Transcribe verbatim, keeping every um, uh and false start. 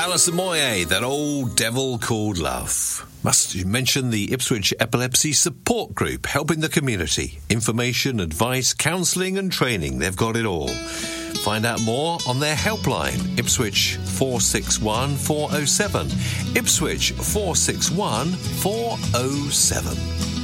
Alison Moyet, That Old Devil Called Love. Must you mention the Ipswich Epilepsy Support Group, helping the community. Information, advice, counselling and training. They've got it all. Find out more on their helpline, Ipswich four six one four oh seven. Ipswich four six one four oh seven.